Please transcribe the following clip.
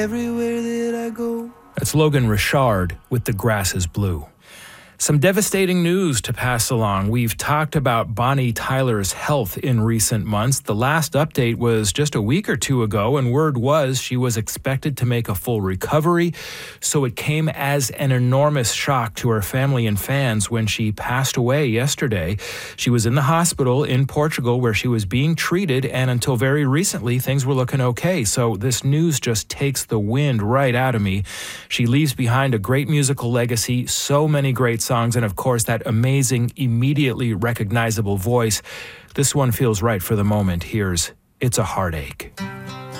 Everywhere that I go. That's Logan Richard with The Grass is Blue. Some devastating news to pass along. We've talked about Bonnie Tyler's health in recent months. The last update was just a week or two ago, and word was she was expected to make a full recovery. So it came as an enormous shock to her family and fans when she passed away yesterday. She was in the hospital in Portugal where she was being treated, and until very recently, things were looking okay. So this news just takes the wind right out of me. She leaves behind a great musical legacy, so many great songs, and of course that amazing, immediately recognizable voice. This one feels right for the moment. Here's It's a Heartache.